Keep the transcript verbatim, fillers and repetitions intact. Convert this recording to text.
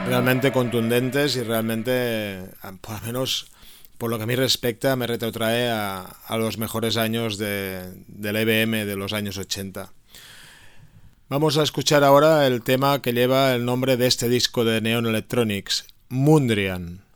realmente contundentes y realmente, por lo menos por lo que a mí respecta, me retrotrae a, a los mejores años de, del E B M de los años ochenta. Vamos a escuchar ahora el tema que lleva el nombre de este disco de Neon Electronics, Mundrian.